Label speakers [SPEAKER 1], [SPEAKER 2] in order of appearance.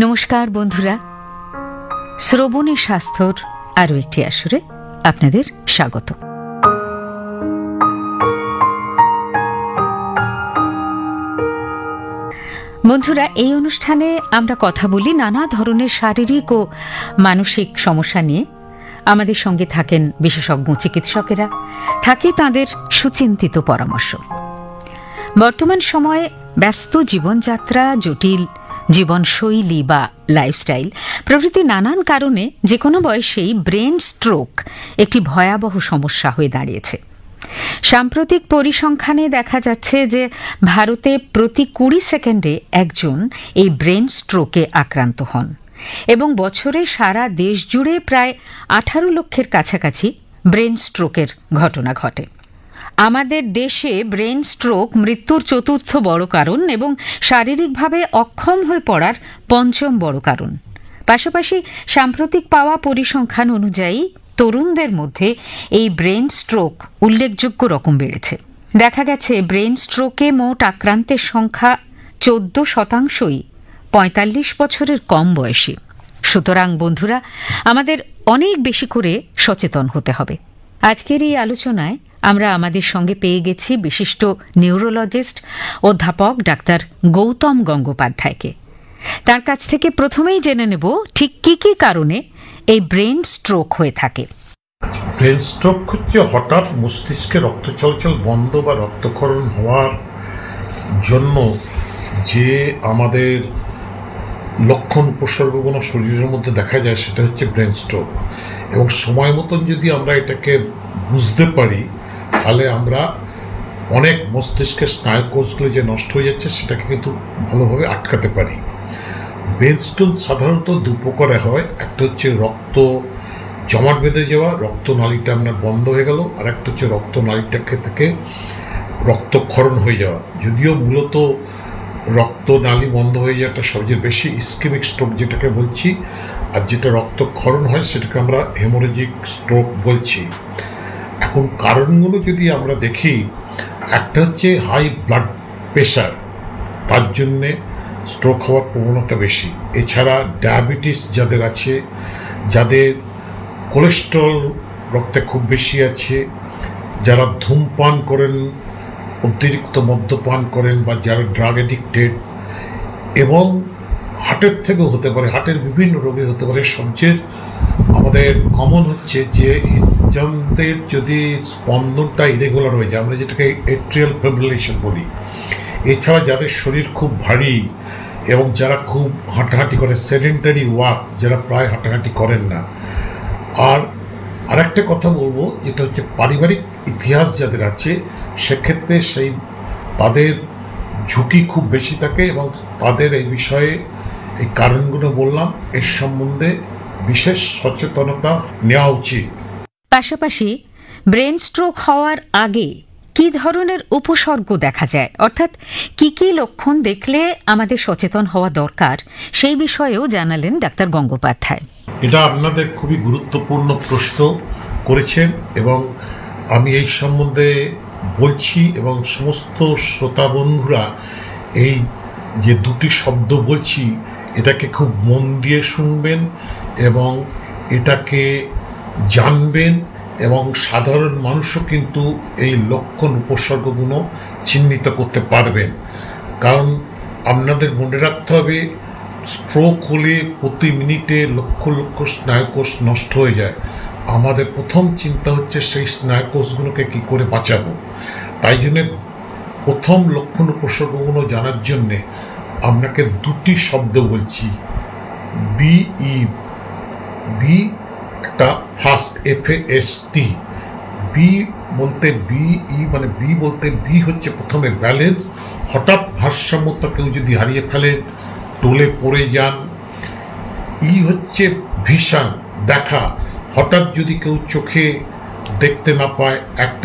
[SPEAKER 1] নমস্কার বন্ধুরা, শ্রবণে স্বাস্থ্যর আরও একটি আসরে আপনাদের স্বাগত। বন্ধুরা, এই অনুষ্ঠানে আমরা কথা বলি নানা ধরনের শারীরিক ও মানসিক সমস্যা নিয়ে। আমাদের সঙ্গে থাকেন বিশেষজ্ঞ চিকিৎসকেরা, থাকে তাঁদের সুচিন্তিত পরামর্শ। বর্তমান সময়ে ব্যস্ত জীবনযাত্রা, জটিল জীবনশৈলী বা লাইফস্টাইল প্রভৃতি নানান কারণে যে কোনো বয়সেই ব্রেন স্ট্রোক একটি ভয়াবহ সমস্যা হয়ে দাঁড়িয়েছে। সাম্প্রতিক পরিসংখ্যানে দেখা যাচ্ছে যে ভারতে প্রতি 20 সেকেন্ডে একজন এই ব্রেন স্ট্রোকে আক্রান্ত হন এবং বছরে সারা দেশ জুড়ে প্রায় 18 লক্ষের কাছাকাছি ব্রেন স্ট্রোকের ঘটনা ঘটে। আমাদের দেশে ব্রেন স্ট্রোক মৃত্যুর চতুর্থ বড় কারণ এবং শারীরিকভাবে অক্ষম হয়ে পড়ার পঞ্চম বড় কারণ। পাশাপাশি সাম্প্রতিক পাওয়া পরিসংখ্যান অনুযায়ী তরুণদের মধ্যে এই ব্রেন স্ট্রোক উল্লেখযোগ্য রকম বেড়েছে। দেখা গেছে ব্রেন স্ট্রোকে মোট আক্রান্তের সংখ্যা 14%ই 45 বছরের কম বয়সী। সুতরাং বন্ধুরা, আমাদের অনেক বেশি করে সচেতন হতে হবে। আজকের এই আলোচনায় আমরা আমাদের সঙ্গে পেয়ে গেছি বিশিষ্ট নিউরোলজিস্ট অধ্যাপক ডাক্তার গৌতম গঙ্গোপাধ্যায়কে। তার কাছ থেকে প্রথমেই জেনে নেব ঠিক কি কি কারণে এই ব্রেন স্ট্রোক হয়ে থাকে।
[SPEAKER 2] ব্রেন স্ট্রোক হচ্ছে হঠাৎ মস্তিষ্কে রক্ত চলাচল বন্ধ বা রক্তক্ষরণ হওয়ার জন্য যে আমাদের লক্ষণ উপসর্গগুলো শরীরের মধ্যে দেখা যায়, সেটা হচ্ছে ব্রেন স্ট্রোক। এবং সময় মতন যদি আমরা এটাকে বুঝতে পারি, তাহলে আমরা অনেক মস্তিষ্কের স্নায়ুকোষগুলো যে নষ্ট হয়ে যাচ্ছে সেটাকে কিন্তু ভালোভাবে আটকাতে পারি। ব্রেন স্ট্রোক সাধারণত দু প্রকারে হয়। একটা হচ্ছে রক্ত জমাট বেঁধে যাওয়া, রক্তনালীটা আপনার বন্ধ হয়ে গেল, আর একটা হচ্ছে রক্তনালীটাকে থেকে রক্তক্ষরণ হয়ে যাওয়া। যদিও মূলত রক্তনালী বন্ধ হয়ে যাওয়াটা সবচেয়ে বেশি ইসকেমিক স্ট্রোক যেটাকে বলছি, আর যেটা রক্তক্ষরণ হয় সেটাকে আমরা হেমোরেজিক স্ট্রোক বলছি। এখন কারণগুলো যদি আমরা দেখি, একটা হচ্ছে হাই ব্লাড প্রেশার, তার জন্যে স্ট্রোক হওয়ার প্রবণতা বেশি। এছাড়া ডায়াবেটিস যাদের আছে, যাদের কোলেস্টেরল রক্তে খুব বেশি আছে, যারা ধূমপান করেন, অতিরিক্ত মদ্যপান করেন, বা যারা ড্রাগ এডিক্টেড, এবং হার্টের থেকেও হতে পারে, হার্টের বিভিন্ন রোগে হতে পারে। সবচেয়ে আমাদের কমন হচ্ছে যে হৃদযন্ত্রের যদি স্পন্দনটা ইরেগুলার হয়ে যায়, আমরা যেটাকে এট্রিয়াল ফিব্রিলেশন বলি। এছাড়া যাদের শরীর খুব ভারী এবং যারা খুব হাঁটাহাঁটি করে, সেডেন্টারি ওয়ার্ক, যারা প্রায় হাঁটাহাঁটি করেন না। আর আরেকটা কথা বলবো, যেটা হচ্ছে পারিবারিক ইতিহাস যাদের আছে, সেক্ষেত্রে তাদের ঝুঁকি খুব বেশি থাকে এবং তাদের এই বিষয়ে এই কারণগুলো বললাম, এর সম্বন্ধে বিশেষ সচেতনতা নেওয়া উচিত।
[SPEAKER 1] পাশাপাশি ব্রেন স্ট্রোক হওয়ার আগে কি ধরনের উপসর্গ দেখা যায়, অর্থাৎ কি কি লক্ষণ দেখলে আমাদের সচেতন হওয়া দরকার, সেই বিষয়েও জানালেন ডাক্তার গঙ্গোপাধ্যায়।
[SPEAKER 2] এটা আপনাদের খুবই গুরুত্বপূর্ণ প্রশ্ন করেছেন এবং আমি এই সম্বন্ধে বলছি, এবং সমস্ত শ্রোতা বন্ধুরা এই যে দুটি শব্দ বলছি এটাকে খুব মন দিয়ে শুনবেন এবং এটাকে জানবেন, এবং সাধারণ মানুষও কিন্তু এই লক্ষণ উপসর্গগুলো চিহ্নিত করতে পারবেন। কারণ আপনাদের মনে রাখতে হবে, স্ট্রোক হলে প্রতি মিনিটে লক্ষ লক্ষ স্নায়ুকোষ নষ্ট হয়ে যায়। আমাদের প্রথম চিন্তা হচ্ছে সেই স্নায়ুকোষগুলোকে কী করে বাঁচাবো। তাই জন্যে প্রথম লক্ষণ উপসর্গগুলো জানার জন্যে আপনাকে দুটি শব্দ বলছি। বি একটা ফার্স্ট, FAST। বি বলতে মানে বি হচ্ছে প্রথমে ব্যালেন্স, হঠাৎ ভারসাম্যতা কেউ যদি হারিয়ে ফেলেন, টলে পড়ে যান। হচ্ছে ভিশন, দেখা, হঠাৎ যদি কেউ চোখে দেখতে না পায়, একটা